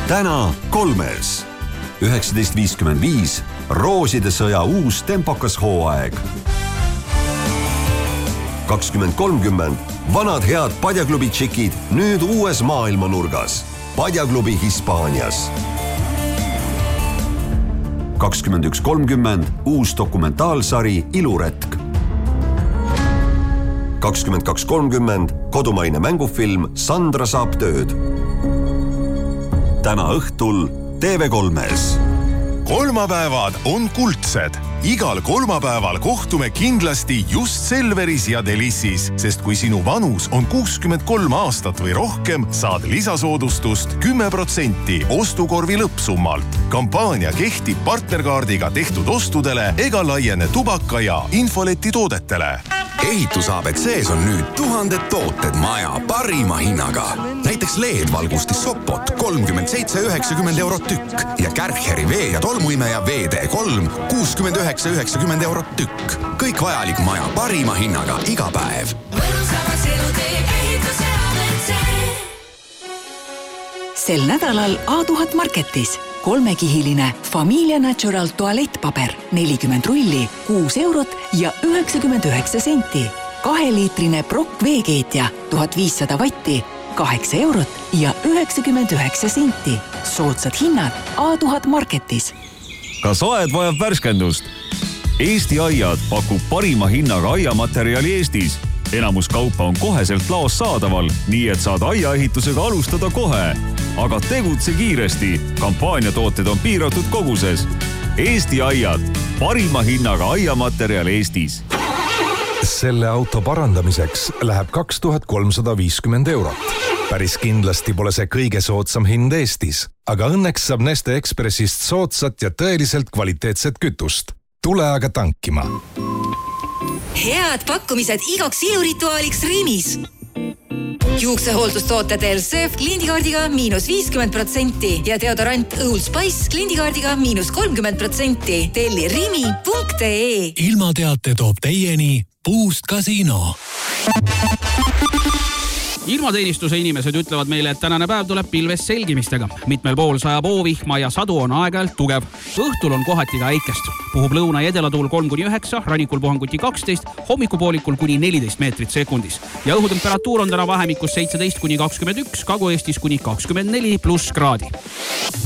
täna Kolmes. 19.55 Rooside sõja uus tempokas hooaeg. 20.30 vanad head Padjaklubi tšikid nüüd uues maailmanurgas. Padjaklubi Hispaanias. 21.30 uus dokumentaalsari Iluretk. 22.30 kodumaine mängufilm Sandra saab tööd. Täna õhtul TV3-s. Kolmapäevad on kuldsed. Igal kolmapäeval kohtume kindlasti just Selveris ja Delissis, sest kui sinu vanus on 63 aastat või rohkem, saad lisasoodustust 10% ostukorvi lõppsummalt. Kampaania kehtib partnerkaardiga tehtud ostudele ega laiene tubaka ja infoleti toodetele. Ehitusabetsees on nüüd 1000 tooted maja parima hinnaga. Näiteks LED-valgustis Sopot 37,90 eurot tükk ja Kärcheri vee- ja tolmuimeja VD3 69,90 eurot tükk. Kõik vajalik maja parima hinnaga iga päev. Sel nädalal A1000 Marketis 3-kihiline Familia Natural toalettpaber 40 rulli, 6 eurot ja 99 senti. 2-liitrine Brock veekeetja 1500 vatti, 8 eurot ja 99 senti. Soodsad hinnad A1000 Marketis. Kas aed vajab värskendust? Eesti Aiad pakub parima hinnaga aiamaterjali Eestis. Enamus kaupa on koheselt laos saadaval, nii et saad aiaehitusega alustada kohe. Aga tegutse kiiresti. Kampaaniatooted on piiratud koguses. Eesti Aiad. Parima hinnaga aiamaterjal Eestis. Selle auto parandamiseks läheb 2350 eurot. Päris kindlasti pole see kõige soodsam hind Eestis, aga õnneks saab Neste Expressist soodsat ja tõeliselt kvaliteetset kütust. Tule aga tankima. Head pakkumised igaks ilurituaaliks Rimis. Juuksehooldustooted LCF kliendikaardiga -50% ja deodorant Old Spice kliendikaardiga -30%. Telli rimi.ee. Ilmateate toob teieni Boost Casino. Ilmateenistuse inimesed ütlevad meile, et tänane päev tuleb pilves selgimistega. Mitmel pool sajab oovihma ja sadu on aeg-ajalt tugev. Õhtul on kohati ka äikest. Puhub lõuna- ja edelatuul 3-9, rannikul puhanguti 12, hommikupoolikul kuni 14 meetrit sekundis. Ja õhutemperatuur on täna vahemikus 17-21, Kagu-Eestis kuni 24+ kraadi.